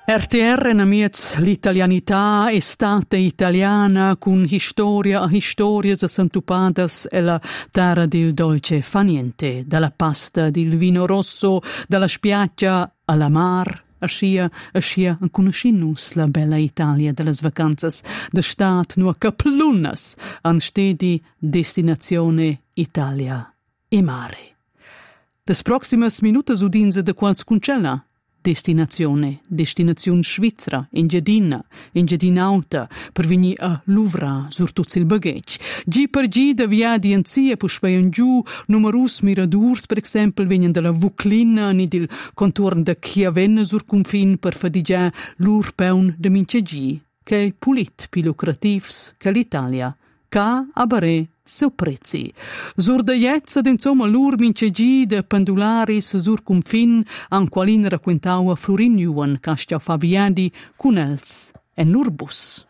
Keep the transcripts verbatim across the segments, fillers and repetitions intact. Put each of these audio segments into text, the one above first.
R T R namiez l'italianità è stata italiana con storia a storie santupadas e la terra del dolce fa niente, dalla pasta del vino rosso, dalla spiaggia alla mar. Ascia, ascia, conoscinus la bella Italia delle vacanze d'estate nur caplunnas anstedi destinazione Italia e mare. Les proximas minutas udinze de quals cuncella destinazione, destinazione Svizzera, in Giardina, in Giardinauta, per venire a Louvre, sur tutto il bagagge. Gi per gi da via di anzia, poi spaian giù, numerus miradurs, per esempio, vengono dalla Vuclina, ni del contorno da Chiavenna sur confin, per fadigia l'urpeun de mince gi, che è pulit pi lucrativs, che l'Italia, ca a bare seu prezzi. Sur da jetz ad insomma lur mince gi de pendularis sur confin an qualin racquentau a Florin Juan castia Fabiadi cun els en lur bus.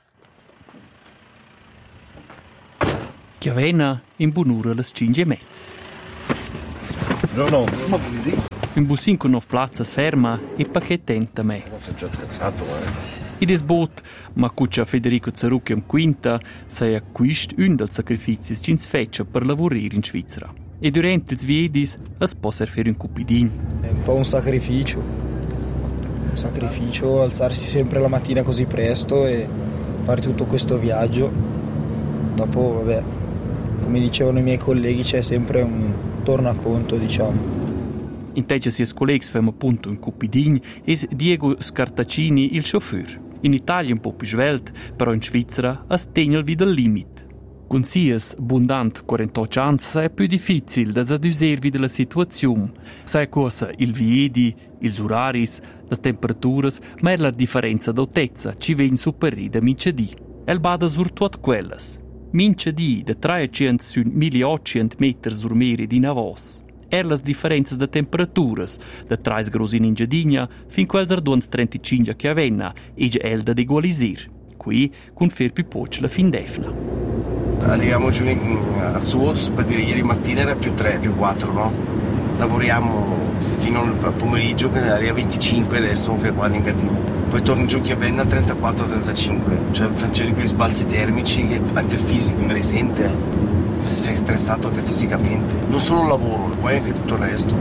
Chiavena in bunura las cinque e mezz. No, no, ma quindi? Un bussin con nov plazzas ferma e pacchettenta me. Ma sei già attrezzato, eh? I des bot, ma cuccia Federico Zarucchi am quinta, sei acquist un dels sacrificis cins feccia per lavorare in Svizzera. E durante ils viedis es può servire un cupidin. È un po' un sacrificio. Un sacrificio alzarsi sempre la mattina così presto e fare tutto questo viaggio. Dopo, vabbè, come dicevano i miei colleghi, c'è sempre un tornaconto, diciamo. In teggia sies collegs fem appunto un cupidin es Diego Scartacini il chauffeur. In Italia un po' più svelt, però in Svizzera es tegnel vid al limit. Con sies abundant quarantotto anni è più difficile da zaduser della situazione. Sai cosa il viedi, ils oraris, las temperaturas, ma è la differenza d'altezza ci ven superi da mince di. El bada sur tuot quelles. Mince di da trecento su milleottocento metri sur meri di Navos. Er las differenze de temperaturas, da tre gradi in Giardina fin quels arduant trentacinque a Chiavenna, e già el da egualisir. Qui con fer più poc la fin defna. Arriviamo giù in, a Zuoz, per dire ieri mattina era più tre, più quattro, no? Lavoriamo fino al pomeriggio che arriva a venticinque adesso, anche qua in Giardina. Poi torno giù a Chiavenna a trentaquattro trentacinque, cioè facendo quei sbalzi termici che anche il fisico me li sente. Se sei stressato anche fisicamente, non solo il lavoro, poi anche tutto il resto.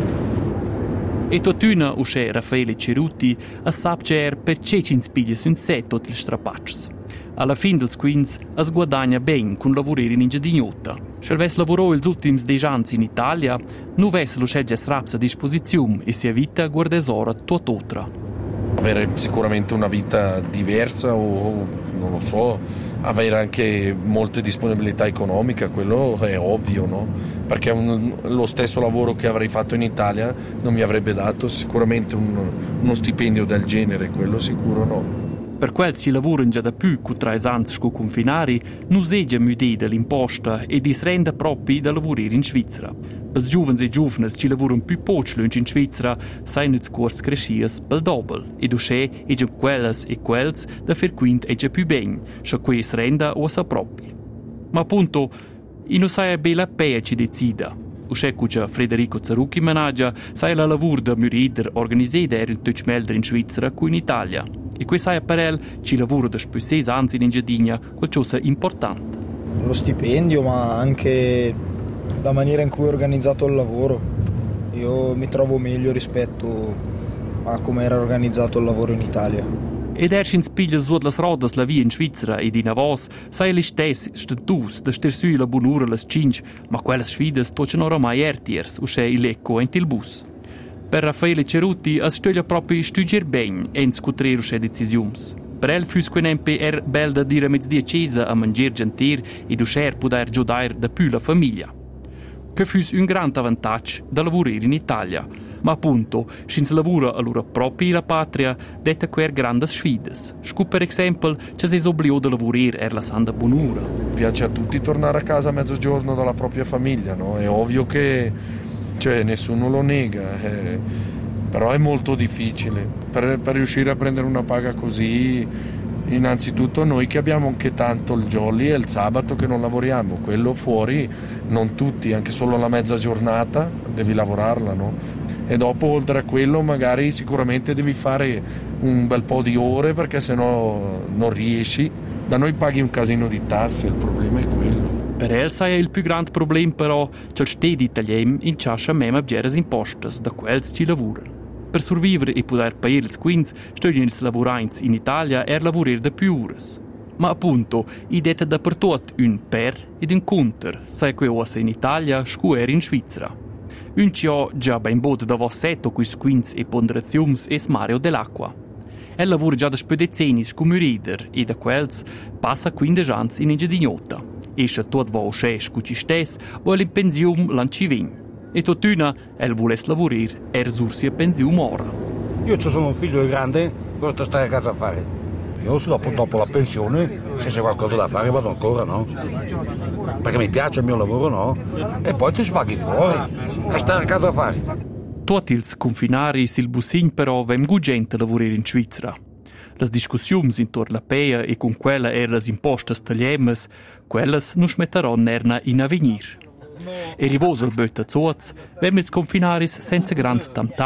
E totuna usce Raffaele Cerutti a sapcer perché ci inspiglia un set tutti gli strapacci. Alla fin dels quins es guadagna ben con lavorare in Giardignota. Se ves lavorò els ultims dec anni in Italia, non ves lo scelges raps a disposizione e sia vita guardes ora tutt'altra. Avere sicuramente una vita diversa o non lo so, avere anche molte disponibilità economica, quello è ovvio, no? Perché un, lo stesso lavoro che avrei fatto in Italia non mi avrebbe dato sicuramente un, uno stipendio del genere, quello sicuro no. Per quel si lavorano già da più con tre anni con confinari, non si è mudata l'imposta e si rende proprio da lavorare in Svizzera. Per i giovani e giovani che lavorano più poco in Svizzera, sono i corsi cresciuti per il doppio, e dosè è già quelle e quelle da far quint è già più bene, se questo rende o sa proprio. Ma appunto, non sai bene la pea ci decida. Usce cuccia Federico Zarucchi managgia, sai la lavoro da murider organizzata er in Tüchmelder in Svizzera cu in Italia. E questo è per el ci lavoro da più sei anni in Giardina, qualcosa importante. Lo stipendio, ma anche la maniera in cui è organizzato il lavoro. Io mi trovo meglio rispetto a come era organizzato il lavoro in Italia. Ed er sin spiglia suot las rodas la via in Svizzera ed in Avos, sai li stessi status da stersui la bunura las cinc, ma quelle sfides tocciano oramai ertiers, usce il ecco ent il bus. Per Raffaele Cerutti as stöglia proprio studier ben en scutrere usce decisiums. Per el fus quenempe er bel da dire mezdia cesa a mangier gentir ed uscer poder giudair da più la famiglia. Che fus un grand avantaggio da lavorare in Italia, ma appunto, se si lavora allora proprio la patria, detta quer grandes sfides. Scu per esempio, ci si obbligò da lavorare er la sanda bonura. Piace a tutti tornare a casa a mezzogiorno dalla propria famiglia, no? È ovvio che cioè, nessuno lo nega, eh, però è molto difficile. Per, per riuscire a prendere una paga così, innanzitutto noi che abbiamo anche tanto il jolly e il sabato che non lavoriamo, quello fuori non tutti, anche solo la mezza giornata devi lavorarla, no? e dopo oltre a quello magari sicuramente devi fare un bel po' di ore perché sennò non riesci. Da noi paghi un casino di tasse, il problema è quello. Per Elsa è il più grande problema però che il Stato italiano inciascia meno abgeres impostes da quels ci lavorano. Per sopravvivere e poter pagare ils quins studiano ils lavorains in Italia er lavorare da più ores. Ma appunto, i detta dappertutto un per ed un counter, sai che ossa in Italia, scuer in Svizzera. Un cio già ben bod da vossetto quis quins e ponderaziums es Mario dell'Acqua. El lavora già da spedezzenis come rider e da quels passa quindici anni in Ingedignota. Esce tot va o sces cu ci stes, vuole in pensium l'an ci vin. E totuna, el vules lavorare er sursi a pensium ora. Io sono un figlio grande, cosa stare a casa a fare? Io dopo, dopo la pensione, se c'è qualcosa da fare vado ancora, no? Perché mi piace il mio lavoro, no? E poi ti svaghi fuori e stare a casa a fare. Tutti ils confinaris il bussin però vem gugente lavorare in Svizzera. Las discussiums intorno alla P E A e con quella er las impostas tagliemes, quellas non smetteron nerna in avenir. E rivoso il bötta zoz, vem ils confinaris senza grand tam